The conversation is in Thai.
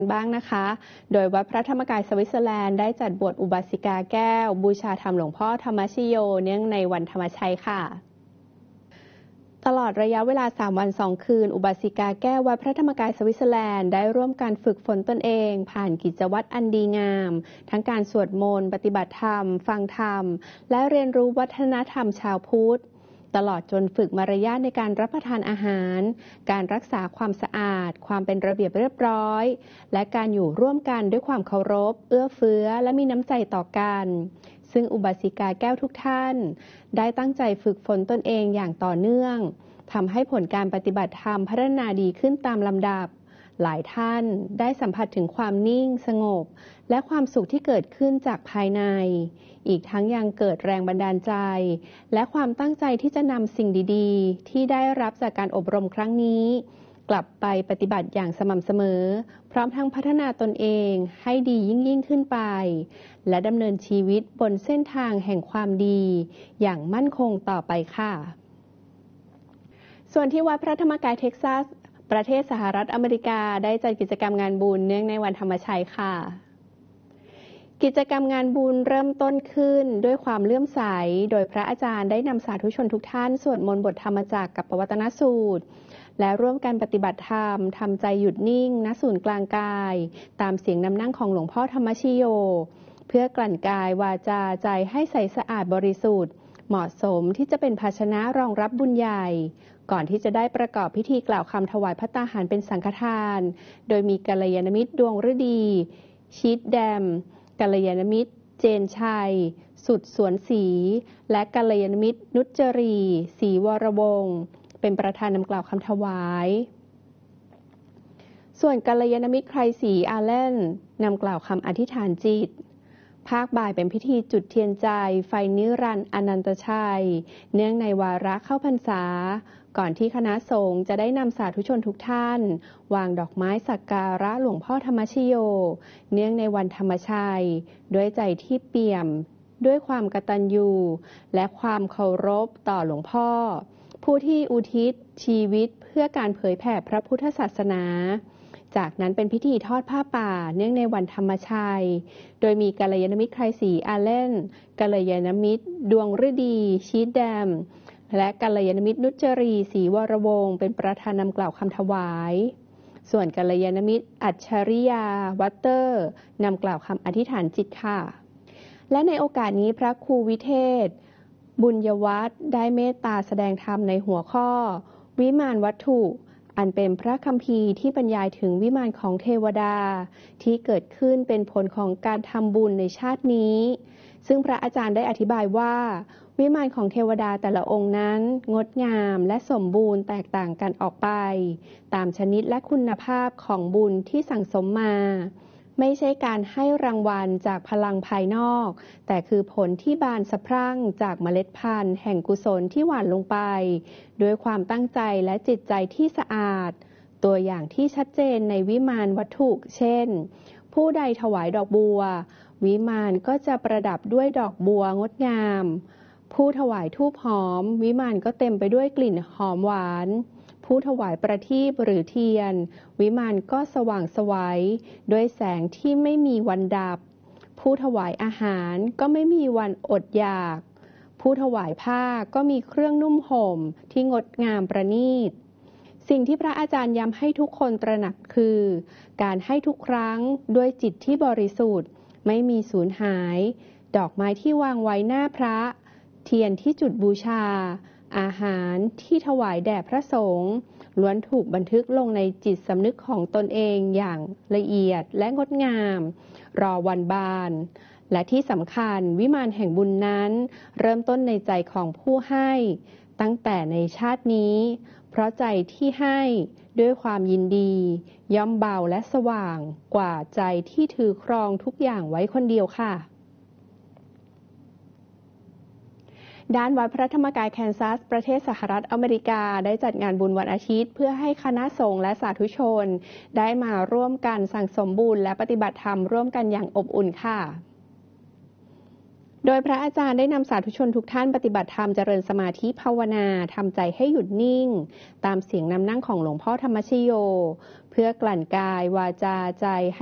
บ้างนะคะ โดยวัดพระธรรมกายสวิตเซอร์แลนด์ได้จัดบวชอุบาสิกาแก้วบูชาธรรมหลวงพ่อธรรมชโยเนื่องในวันธรรมชัยค่ะ ตลอดระยะเวลา3 วัน 2 คืนอุบาสิกาแก้ววัดพระธรรมกายสวิตเซอร์แลนด์ได้ร่วมการฝึกฝนตนเองผ่านกิจวัตรอันดีงามทั้งการสวดมนต์ปฏิบัติธรรมฟังธรรมและเรียนรู้วัฒนธรรมชาวพุทธตลอดจนฝึกมารยาทในการรับประทานอาหารการรักษาความสะอาดความเป็นระเบียบเรียบร้อยและการอยู่ร่วมกันด้วยความเคารพเอื้อเฟื้อและมีน้ำใจต่อกันซึ่งอุบาสิกาแก้วทุกท่านได้ตั้งใจฝึกฝนตนเองอย่างต่อเนื่องทำให้ผลการปฏิบัติธรรมพัฒนาดีขึ้นตามลำดับหลายท่านได้สัมผัสถึงความนิ่งสงบและความสุขที่เกิดขึ้นจากภายในอีกทั้งยังเกิดแรงบันดาลใจและความตั้งใจที่จะนำสิ่งดีๆที่ได้รับจากการอบรมครั้งนี้กลับไปปฏิบัติอย่างสม่ำเสมอพร้อมทั้งพัฒนาตนเองให้ดียิ่งขึ้นไปและดำเนินชีวิตบนเส้นทางแห่งความดีอย่างมั่นคงต่อไปค่ะส่วนที่วัดพระธรรมกายเท็กซัสประเทศสหรัฐอเมริกาได้จัดกิจกรรมงานบุญเนื่องในวันธรรมชัยค่ะกิจกรรมงานบุญเริ่มต้นขึ้นด้วยความเลื่อมใสโดยพระอาจารย์ได้นำสาธุชนทุกท่านสวดมนต์บทธรรมจักรกับปวัตตนสูตรและร่วมกันปฏิบัติธรรมทำใจหยุดนิ่งณศูนย์กลางกายตามเสียงนำนั่งของหลวงพ่อธรรมชโยเพื่อกลั่นกายวาจาใจให้ใสสะอาดบริสุทธิ์เหมาะสมที่จะเป็นภาชนะรองรับบุญใหญ่ก่อนที่จะได้ประกอบพิธีกล่าวคำถวายภัตตาหารเป็นสังฆทานโดยมีกัลยาณมิตรดวงฤดีชีทแดมกัลยาณมิตรเจนชัยสุดสวนศรีและกัลยาณมิตรนุจจรีศรีวรวงศ์เป็นประธานนำกล่าวคำถวายส่วนกัลยาณมิตรไครศรีอาเลนนำกล่าวคำอธิษฐานจิตภาคบ่ายเป็นพิธีจุดเทียนใจไฟนิรันดร์อนันตชัยเนื่องในวาระเข้าพรรษาก่อนที่คณะสงฆ์จะได้นำสาธุชนทุกท่านวางดอกไม้สักการะหลวงพ่อธรรมชโยเนื่องในวันธรรมชัยด้วยใจที่เปี่ยมด้วยความกตัญญูและความเคารพต่อหลวงพ่อผู้ที่อุทิศชีวิตเพื่อการเผยแผ่พระพุทธศาสนาจากนั้นเป็นพิธีทอดผ้าป่าเนื่องในวันธรรมชัยโดยมีกัลยาณมิตรไครศรีอาเลนกัลยาณมิตรดวงฤดีชีทแดมและกัลยาณมิตรนุจจรีศรีวรวงศ์เป็นประธานนำกล่าวคำถวายส่วนกัลยาณมิตรอัจฉริยาวัตเตอร์นำกล่าวคำอธิษฐานจิตค่ะและในโอกาสนี้พระครูวิเทศบุญยวัฒน์ได้เมตตาแสดงธรรมในหัวข้อวิมานวัตถุอันเป็นพระคัมภีร์ที่บรรยายถึงวิมานของเทวดาที่เกิดขึ้นเป็นผลของการทำบุญในชาตินี้ซึ่งพระอาจารย์ได้อธิบายว่าวิมานของเทวดาแต่ละองค์นั้นงดงามและสมบูรณ์แตกต่างกันออกไปตามชนิดและคุณภาพของบุญที่สั่งสมมาไม่ใช่การให้รางวัลจากพลังภายนอกแต่คือผลที่บานสะพรั่งจากเมล็ดพันธุ์แห่งกุศลที่หว่านลงไปด้วยความตั้งใจและจิตใจที่สะอาดตัวอย่างที่ชัดเจนในวิมานวัตถุเช่นผู้ใดถวายดอกบัววิมานก็จะประดับด้วยดอกบัวงดงามผู้ถวายธูปหอมวิมานก็เต็มไปด้วยกลิ่นหอมหวานผู้ถวายประทีปหรือเทียนวิมานก็สว่างไสวด้วยแสงที่ไม่มีวันดับผู้ถวายอาหารก็ไม่มีวันอดอยากผู้ถวายผ้าก็มีเครื่องนุ่มห่มที่งดงามประณีตสิ่งที่พระอาจารย์ย้ำให้ทุกคนตระหนักคือการให้ทุกครั้งด้วยจิตที่บริสุทธิ์ไม่มีสูญหายดอกไม้ที่วางไว้หน้าพระเทียนที่จุดบูชาอาหารที่ถวายแด่พระสงฆ์ล้วนถูกบันทึกลงในจิตสำนึกของตนเองอย่างละเอียดและงดงามรอวันบานและที่สำคัญวิมานแห่งบุญนั้นเริ่มต้นในใจของผู้ให้ตั้งแต่ในชาตินี้เพราะใจที่ให้ด้วยความยินดีย่อมเบาและสว่างกว่าใจที่ถือครองทุกอย่างไว้คนเดียวค่ะด้านวัดพระธรรมกายแคนซัสประเทศสหรัฐอเมริกาได้จัดงานบุญวันอาทิตย์เพื่อให้คณะสงฆ์และสาธุชนได้มาร่วมกันสั่งสมบุญและปฏิบัติธรรมร่วมกันอย่างอบอุ่นค่ะโดยพระอาจารย์ได้นำสาธุชนทุกท่านปฏิบัติธรรมเจริญสมาธิภาวนาทำใจให้หยุดนิ่งตามเสียงนำนั่งของหลวงพ่อธรรมชโยเพื่อกลั่นกายวาจาใจ